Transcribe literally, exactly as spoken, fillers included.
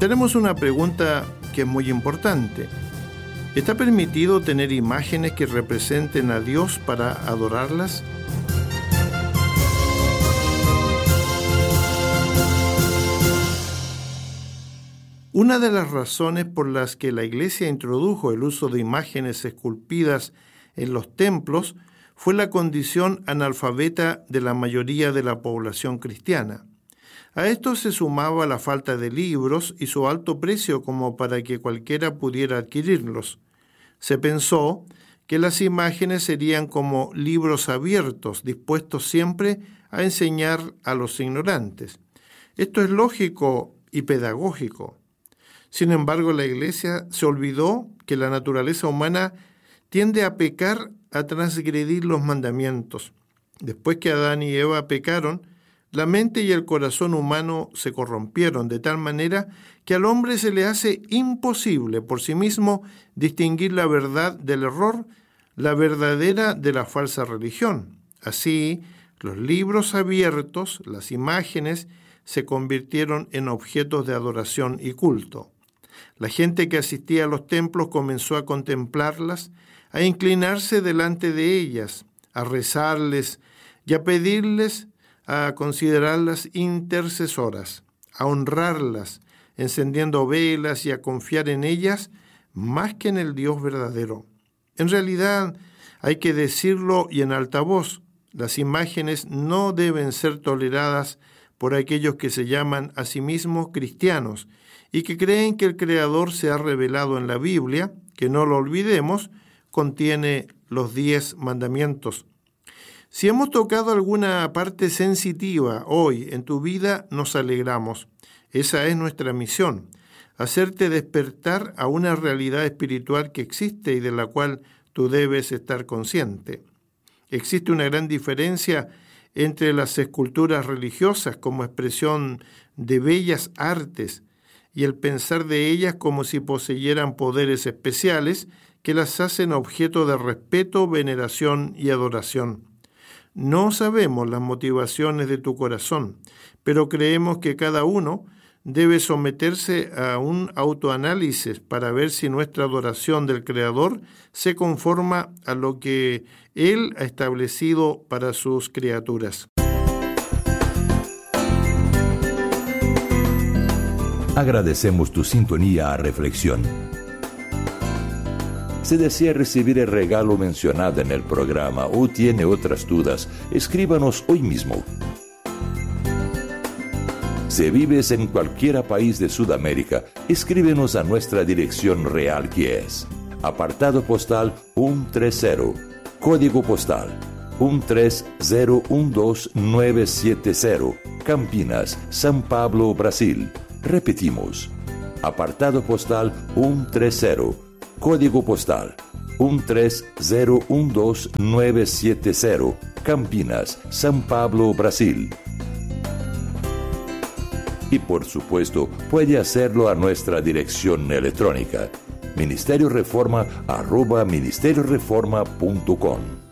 Tenemos una pregunta que es muy importante. ¿Está permitido tener imágenes que representen a Dios para adorarlas? Una de las razones por las que la Iglesia introdujo el uso de imágenes esculpidas en los templos fue la condición analfabeta de la mayoría de la población cristiana. A esto se sumaba la falta de libros y su alto precio como para que cualquiera pudiera adquirirlos. Se pensó que las imágenes serían como libros abiertos, dispuestos siempre a enseñar a los ignorantes. Esto es lógico y pedagógico. Sin embargo, la Iglesia se olvidó que la naturaleza humana tiende a pecar, a transgredir los mandamientos. Después que Adán y Eva pecaron, la mente y el corazón humano se corrompieron de tal manera que al hombre se le hace imposible por sí mismo distinguir la verdad del error, la verdadera de la falsa religión. Así, los libros abiertos, las imágenes, se convirtieron en objetos de adoración y culto. La gente que asistía a los templos comenzó a contemplarlas, a inclinarse delante de ellas, a rezarles y a pedirles, a considerarlas intercesoras, a honrarlas, encendiendo velas y a confiar en ellas más que en el Dios verdadero. En realidad, hay que decirlo y en alta voz, las imágenes no deben ser toleradas por aquellos que se llaman a sí mismos cristianos y que creen que el Creador se ha revelado en la Biblia, que no lo olvidemos, contiene los diez mandamientos. Si hemos tocado alguna parte sensitiva hoy en tu vida, nos alegramos. Esa es nuestra misión, hacerte despertar a una realidad espiritual que existe y de la cual tú debes estar consciente. Existe una gran diferencia entre las esculturas religiosas como expresión de bellas artes y el pensar de ellas como si poseyeran poderes especiales que las hacen objeto de respeto, veneración y adoración. No sabemos las motivaciones de tu corazón, pero creemos que cada uno debe someterse a un autoanálisis para ver si nuestra adoración del Creador se conforma a lo que Él ha establecido para sus criaturas. Agradecemos tu sintonía a Reflexión. Si desea recibir el regalo mencionado en el programa o tiene otras dudas, escríbanos hoy mismo. Si vives en cualquier país de Sudamérica, escríbenos a nuestra dirección real que es apartado postal ciento treinta, código postal uno tres cero uno dos nueve siete cero, Campinas, São Paulo, Brasil. Repetimos, apartado postal ciento treinta, código postal uno tres cero uno dos nueve siete cero, Campinas, São Paulo, Brasil. Y por supuesto, puede hacerlo a nuestra dirección electrónica, ministerio reforma arroba ministerio reforma punto com.